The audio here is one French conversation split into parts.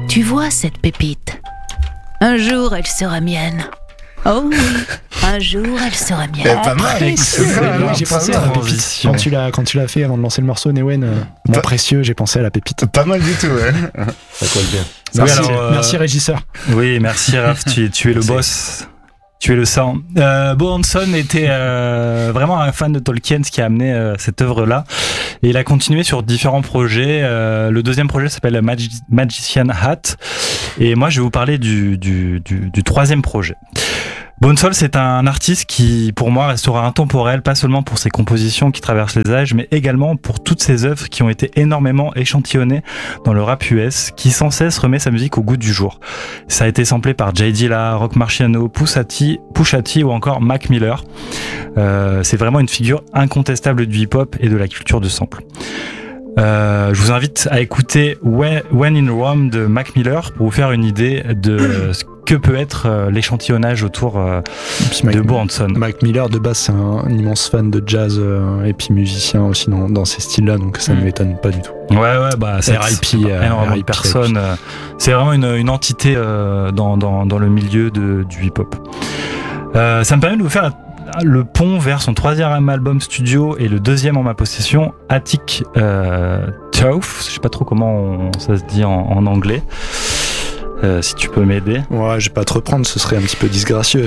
Tu vois cette pépite? Un jour, elle sera mienne. Oh oui, un jour, elle sera mienne. Pas mal. J'ai pensé à la pépite. Quand tu l'as fait avant de lancer le morceau, Newen, mon précieux, j'ai pensé à la pépite. Pas mal du tout, ouais. Ça colle bien. Merci, Oui, alors, merci régisseur. Oui, merci Raph, tu es le boss. Tu es le sang. Bo Hansson était vraiment un fan de Tolkien, ce qui a amené cette œuvre-là. Et il a continué sur différents projets. Le deuxième projet s'appelle Magician Hat. Et moi, je vais vous parler du troisième projet. Bo Hansson, c'est un artiste qui, pour moi, restera intemporel, pas seulement pour ses compositions qui traversent les âges, mais également pour toutes ses œuvres qui ont été énormément échantillonnées dans le rap US, qui sans cesse remet sa musique au goût du jour. Ça a été samplé par J. Dilla, Rock Marciano, Pusha T ou encore Mac Miller. C'est vraiment une figure incontestable du hip-hop et de la culture de sample. Je vous invite à écouter When in Rome de Mac Miller pour vous faire une idée de ce que peut être l'échantillonnage autour de Bo Hansson. Mac Miller, de base, c'est un immense fan de jazz et puis musicien aussi dans ces styles-là, donc ça ne m'étonne pas du tout. Ouais, bah, c'est RIP, énormément de personnes. C'est vraiment une entité dans le milieu du hip-hop. Ça me permet de vous faire le pont vers son troisième album studio et le deuxième en ma possession, Attic Toughs. Je sais pas trop comment ça se dit en anglais. Si tu peux m'aider. Ouais, je vais pas te reprendre, ce serait un petit peu disgracieux.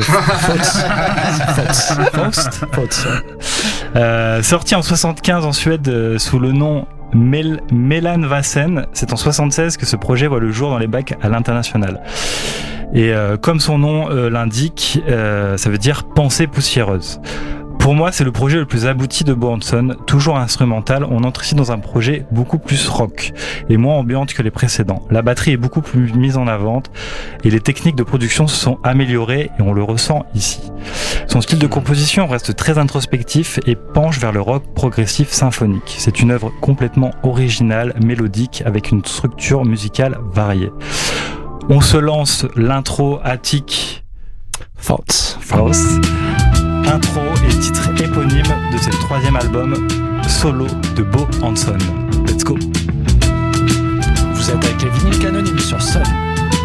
Faust. Sorti en 75 en Suède sous le nom Mellanvasen, c'est en 76 que ce projet voit le jour dans les bacs à l'international. Et comme son nom l'indique, ça veut dire pensée poussiéreuse. Pour moi, c'est le projet le plus abouti de Bo Hansson, toujours instrumental. On entre ici dans un projet beaucoup plus rock et moins ambiante que les précédents. La batterie est beaucoup plus mise en avant et les techniques de production se sont améliorées et on le ressent ici. Son style de composition reste très introspectif et penche vers le rock progressif symphonique. C'est une œuvre complètement originale, mélodique, avec une structure musicale variée. On se lance l'intro Attic Faust. Intro et titre éponyme de ce troisième album solo de Bo Hansson. Let's go. Vous êtes avec les vinyles canoniques sur Sun.